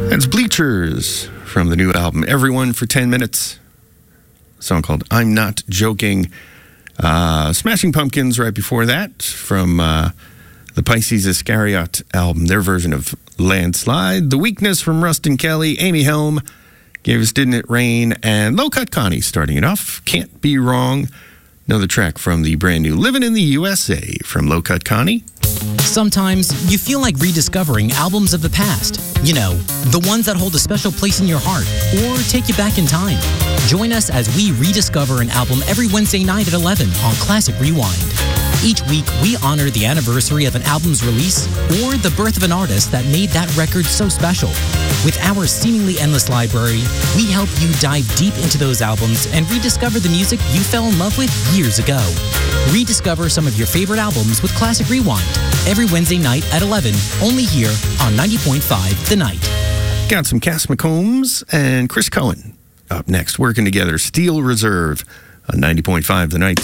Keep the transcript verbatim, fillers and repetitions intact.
That's Bleachers from the new album Everyone for ten minutes. A song called I'm Not Joking. Uh, Smashing Pumpkins right before that from uh, the Pisces Iscariot album, their version of Landslide. The Weakness from Rustin Kelly. Amy Helm gave us Didn't It Rain, and Low Cut Connie starting it off. Can't Be Wrong. Another track from the brand new Living in the U S A from Low Cut Connie. Sometimes you feel like rediscovering albums of the past. You know, the ones that hold a special place in your heart or take you back in time. Join us as we rediscover an album every Wednesday night at eleven on Classic Rewind. Each week, we honor the anniversary of an album's release or the birth of an artist that made that record so special. With our seemingly endless library, we help you dive deep into those albums and rediscover the music you fell in love with years ago. Rediscover some of your favorite albums with Classic Rewind every Wednesday night at eleven, only here on ninety point five The Night. Got some Cass McCombs and Chris Cohen up next, working together. Steel Reserve on ninety point five The Night.